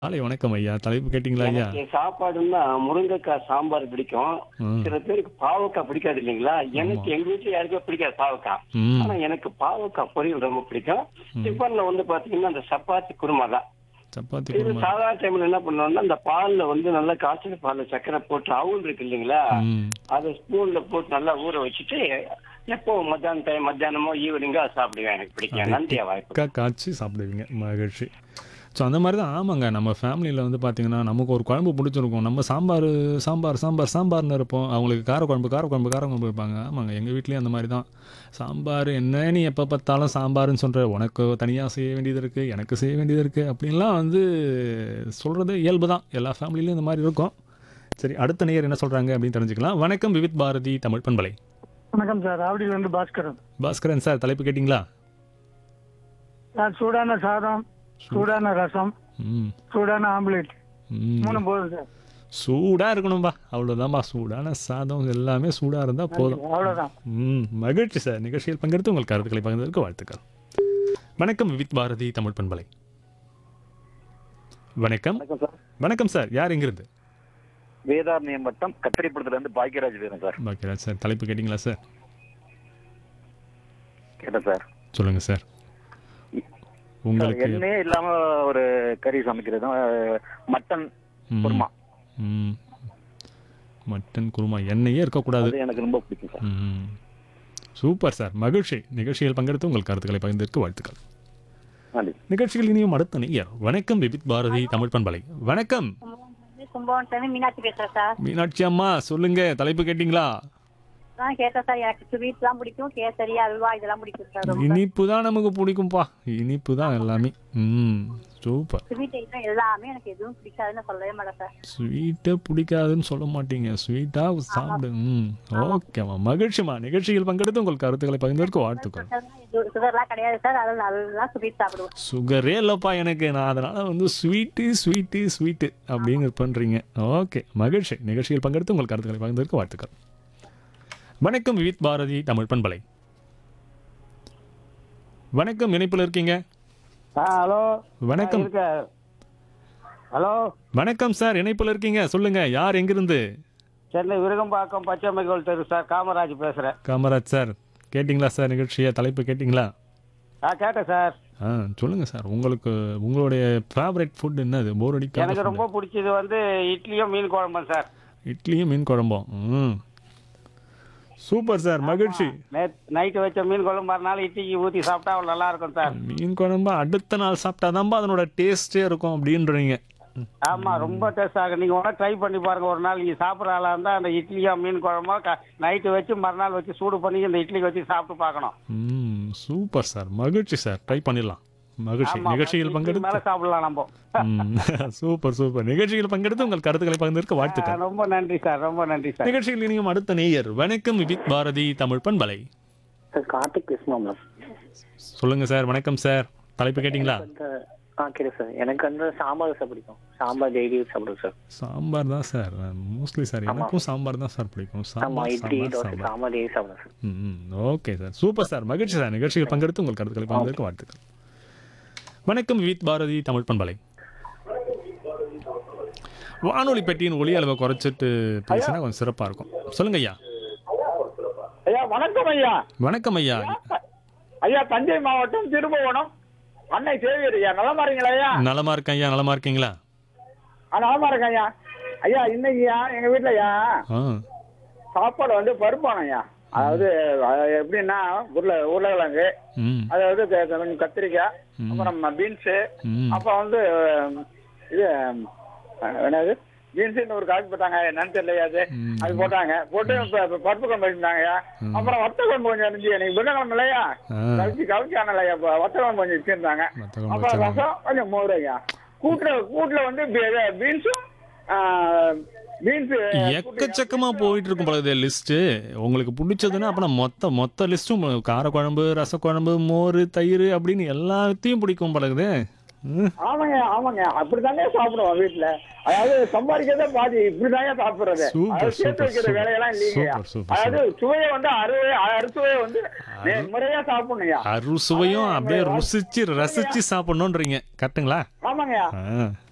காலை வணக்கம் ஐயா. தலைப்பு கேட்டீங்களா ஐயா? எனக்கு சாப்பாடுன்னா முருங்கைக்காய் சாம்பார் பிடிக்கும். ம். சில பேருக்கு பாவக்காய் பிடிக்காது இல்லைங்களா? எனக்கு எங்க வீட்டுல யாருக்குமே பிடிக்காது பாவக்காய். ம். ஆனா எனக்கு பாவக்காய் பொரியல் ரொம்ப பிடிக்கும். ம். டிஃபன்ல வந்து பாத்தீங்கன்னா அந்த சப்பாத்தி குருமா தான். சப்பாத்தி இது குருமா. சாதாரண டைம்ல என்ன பண்ணுவோம்னா அந்த பால்ல வந்து நல்லா காய்ச்சல் பால்ல சக்கரை போட்டு அவுள் இருக்கு இல்லைங்களா? ம். அதை ஸ்பூன்ல போட்டு நல்லா ஊற வச்சுட்டு எப்போ மத்தியானமோ ஈவினிங்கோ சாப்பிடுவேன். எனக்கு பிடிக்கும். நன்றியா வாய்ப்பு. திக்கா காய்ச்சி சாப்பிடுவீங்க. மகிழ்ச்சி. ஸோ அந்த மாதிரி தான் ஆமாங்க. நம்ம ஃபேமிலியில் வந்து பார்த்தீங்கன்னா நமக்கு ஒரு குழம்பு பிடிச்சிருக்கும். நம்ம சாம்பார்னு இருப்போம். அவங்களுக்கு காரக்குழம்பு வைப்பாங்க. ஆமாங்க, எங்கள் வீட்லேயும் அந்த மாதிரி தான். சாம்பார் என்ன நீ எப்போ பார்த்தாலும் சாம்பார்னு சொல்கிற, உனக்கு தனியாக செய்ய வேண்டியது இருக்குது, எனக்கு செய்ய வேண்டியது இருக்குது அப்படின்லாம் வந்து சொல்கிறது இயல்பு தான். எல்லா ஃபேமிலிலையும் இந்த மாதிரி இருக்கும். சரி, அடுத்த நேயர் என்ன சொல்கிறாங்க அப்படின்னு தெரிஞ்சுக்கலாம். வணக்கம் விவித் பாரதி தமிழ் பண்பலை. வணக்கம் சார். ஆவடியிலிருந்து பாஸ்கரன். பாஸ்கரன் சார், தலைப்பு கேட்டிங்களா? சார், சூடான சாதம், சூடான ரசம், ம். சூடான ஆம்லேட், ம். 3 போதும் சார். சூடாக இருக்கணும்பா, அவ்வளோதான்பா. சூடான சாதம் எல்லாமே சூடாக இருந்தால் போதும். அவ்வளவுதான். மகிழ்ச்சி சார். நிகழ்ச்சியில் பங்கெடுத்து உங்கள் கருத்துக்களை பகிர்ந்ததற்கு வாழ்த்துக்கள். வணக்கம் விவித் பாரதி தமிழ் பண்பலை. வணக்கம். வணக்கம் சார். வணக்கம் சார், யார் எங்கிருந்து? வேதாரண்யம் வட்டம் கத்திரிப்படத்துல இருந்து பாக்கியராஜ் பேசுறேன் சார். பாக்கியராஜ் சார், தலைப்பு கேட்டிங்களா சார்? கேட்டேன் சார். சொல்லுங்கள் சார். உங்களுக்கு எண்ணெயே இல்லாம ஒரு கறி சமைக்கிறது மட்டன் ம். குருமா. ம். மட்டன் குருமா எண்ணெயே இருக்கக்கூடாது. அது எனக்கு ரொம்ப பிடிக்கும் சார். ம். சூப்பர் சார், மகிழ்ச்சி. நிகழ்ச்சியில் பங்கெடுத்து உங்கள் கருத்துக்களை பகிர்ந்ததற்கு வாழ்த்துக்கள். நன்றி. நிகழ்ச்சியில் இனியும் அடுத்த நேயர். வணக்கம் விபித் பாரதி தமிழ் பண்பலை. வணக்கம் கும்பகோணத்துல மீனாட்சி பேசுறேன் சார். மீனாட்சி அம்மா, சொல்லுங்க. தலைப்பு கேட்டிங்களா? நான் கேட்டேன் சார். எனக்கு ஸ்வீட் தான் பிடிக்கும், கேசரி, அல்வா இதெல்லாம் பிடிக்கும் சார். ரொம்ப இனிப்பு தான் நமக்கு பிடிக்கும்பா. இனிப்பு தான் எல்லாமே. சூப்பர். ஸ்வீட் ஐட்டம் எல்லாமே எனக்கு எதுவும் பிடிக்காதுன்னு சொல்லவே மாட்டேன் சார். ஸ்வீட்டை பிடிக்காதுன்னு சொல்ல மாட்டீங்க, ஸ்வீட்டாக சாப்பிடு. ஓகேம்மா, மகிழ்ச்சிம்மா. நிகழ்ச்சியில் பங்கெடுத்து உங்கள் கருத்துக்களை பகிர்ந்ததற்கு வாழ்த்துக்கள். சுகர்லாம் கிடையாது சார். அதில் நல்லா ஸ்வீட் சாப்பிடுவோம். சுகரே இல்லைப்பா எனக்கு. நான் அதனால் வந்து ஸ்வீட்டு அப்படின்னு பண்ணுறீங்க. ஓகே, மகிழ்ச்சி. நிகழ்ச்சியில் பங்கெடுத்து உங்கள் கருத்துக்களை பகிர்ந்ததற்கு வாழ்த்துக்கள். வணக்கம் விவித் பாரதி தமிழ் பண்பலை. வணக்கம், இணைப்பில் இருக்கீங்க. ஹலோ. வணக்கம். ஹலோ. வணக்கம் சார், இணைப்பில் இருக்கீங்க. சொல்லுங்க, யார் எங்கிருந்து? சென்னை விருகம்பாக்கம் பச்சைமைக்கோள் தெரு சார். காமராஜ் பேசுறேன். காமராஜ் சார், கேட்டிங்களா சார் நிகழ்ச்சியை? தலைப்பு கேட்டிங்களா? கேட்டேன் சார். சொல்லுங்க சார். உங்களுக்கு உங்களுடைய ஃபேவரட் ஃபுட் என்னது? போர் எனக்கு அடிக்காத ரொம்ப பிடிச்சது வந்து இட்லியும் மீன் குழம்பும் சார். இட்லியும் மீன் குழம்பும். சூப்பர் சார், மகிழ்ச்சி. நைட்டு வச்ச மீன் குழம்பு மறுநாள் இட்லிக்கு ஊற்றி சாப்பிட்டா அவ்வளோ நல்லா இருக்கும் சார். மீன் குழம்பு அடுத்த நாள் சாப்பிட்டாதான்பா அதனோட டேஸ்டே இருக்கும் அப்படின்றீங்க. ஆமா, ரொம்ப டேஸ்ட் ஆகும். நீங்க ஒன்றா ட்ரை பண்ணி பாருங்க. ஒரு நாள் நீங்க சாப்பிட்ற ஆளா இருந்தா அந்த இட்லியும் மீன் குழம்போ நைட்டு வச்சு மறுநாள் வச்சு சூடு பண்ணி இந்த இட்லிக்கு வச்சு சாப்பிட்டு பார்க்கணும். சூப்பர் சார், மகிழ்ச்சி சார். ட்ரை பண்ணிடலாம். மகிழ்ச்சி. ஆமா, நிகழ்ச்சியில் இட்லி பங்கெடுத்து மேல சாப்பிடலாம் நம்ம. சூப்பர். நிகழ்ச்சியில் பங்கெடுத்து உங்கள் கருத்துக்களை பகிர்ந்ததற்கு வாழ்த்துக்கள். ரொம்ப நன்றி சார். ரொம்ப நன்றி சார். நிகழ்ச்சியில் இனியும் அடுத்த நேயர். வணக்கம் விவித் பாரதி தமிழ் பண்பலை. சார், கார்த்திக் பேசுமா மேம்? சொல்லுங்க சார். வணக்கம் சார், தலைப்பு கேட்டிங்களா? கேட்டேன் சார். எனக்கு வந்து சாம்பார் சார் பிடிக்கும். சாம்பார் டெய்லி சாப்பிடுவோம் சார். சாம்பார் தான் சார் மோஸ்ட்லி சார். எனக்கும் சாம்பார் தான் சார் பிடிக்கும். ஆமா, இட்லி தோசை சாம்பார். சாம்பார் டெய்லி சாப்பிடுவோம் sir. Okay sir, super sir, மகிழ்ச்சி சார். நிகழ்ச்சியில் பங்கெடுத்து உங்கள் கருத்துக்களை பகிர்ந்ததற்கு வாழ்த்துக்கள். வணக்கம் விவித் பாரதி தமிழ் பண்பலை. வானொலி பெட்டியின் ஒலி அளவை குறைச்சிட்டு பேசினா கொஞ்சம் சிறப்பாக இருக்கும். சொல்லுங்க ஐயா. ஐயா வணக்கம் ஐயா. வணக்கம் ஐயா. ஐயா, தஞ்சை மாவட்டம் திருபுவனம் அன்னை சேவியர் ஐயா. நலமா இருக்கீங்களா ஐயா? நலமா இருக்கேன் ஐயா. நலமா இருக்கீங்களா? நலமா இருக்கேன் ஐயா. ஐயா, இன்னைக்கு எங்க வீட்டுல ஐயா சாப்பாடு வந்து பருப்பான ஐயா. அதாவது எப்படின்னா உருளைக்கிழங்கு, ம். அதாவது கொஞ்சம் கத்திரிக்காய், அப்புறம் பீன்ஸு, அப்புறம் வந்து இது என்னது பீன்ஸுன்னு ஒரு காய்ச்சி போட்டாங்க. என்னன்னு தெரியலையா அது போட்டாங்க. போட்டு பருப்பு குழம்பு வச்சுருந்தாங்க. அப்புறம் வத்த குழம்பு கொஞ்சம் இருந்துச்சு. எனக்கு புதன்கிழமை இல்லையா, கவிச்சான இல்லையா, வத்த குழம்பு கொஞ்சம் வச்சிருந்தாங்க. அப்புறம் ரசம் கொஞ்சம் மோர் ஐயா. கூட்டுல வந்து பீன்ஸும் எக்கச்சக்கமா போயிட்டு இருக்கும் பழகுது லிஸ்ட். உங்களுக்கு பிடிச்சதுன்னா அப்புறம் மொத்த லிஸ்ட்டும் காரக்குழம்பு, ரசக்குழம்பு, மோர், தயிர் அப்படின்னு எல்லாத்தையும் பிடிக்கும் பழகுது. ஆமாங்க அப்படித்தாங்க சாப்பிடுவோம் வீட்டுல. அதாவது சம்பாதிக்கிறத பாதி இப்படிதாங்க சாப்பிடுறது. சேர்த்து வைக்கிற வேலையெல்லாம் இல்லைங்க. அதாவது சுவையை வந்து அறுசுவையை வந்து முறையா சாப்பிடணுங்க. அறுசுவையும் அப்படியே ருசிச்சு ரசிச்சு சாப்பிடணும்ன்றீங்க, கரெக்டுங்களா? ஆமாங்க.